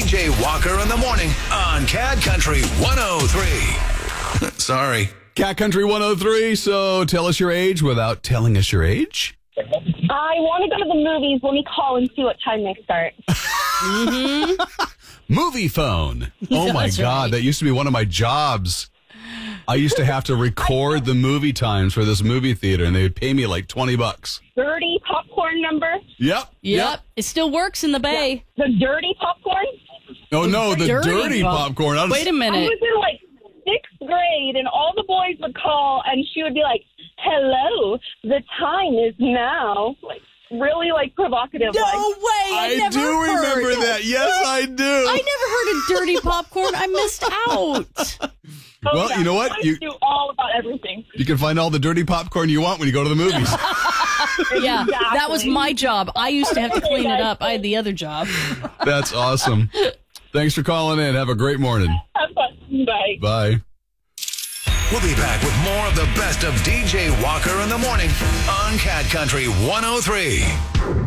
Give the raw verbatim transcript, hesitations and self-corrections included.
J Walker in the morning on Cat Country one oh three. Sorry. Cat Country one oh three, so tell us your age without telling us your age. I want to go to the movies. Let me call and see what time they start. Mm-hmm. Movie phone. Oh, my That's God. right. That used to be one of my jobs. I used to have to record the movie times for this movie theater, and they would pay me like twenty bucks. Dirty popcorn number? Yep. Yep. It still works in the Bay. The dirty popcorn? Oh, no, the dirty, Dirty pop- popcorn. I was, Wait a I minute. was in like sixth grade, and all the boys would call, and she would be like, hello, the time is now. Like, really, like, provocative. No like, way. I, I never do heard. remember that. Yes, I do. I never heard of dirty popcorn. I missed out. oh, Well, yeah, you know what? boys You- do all about everything. You can find all the dirty popcorn you want when you go to the movies. Yeah, that was Exactly. my job. I used to have to clean it up. I had the other job. That's awesome. Thanks for calling in. Have a great morning. Have fun. Bye. Bye. We'll be back with more of the best of D J Walker in the morning on Cat Country one oh three.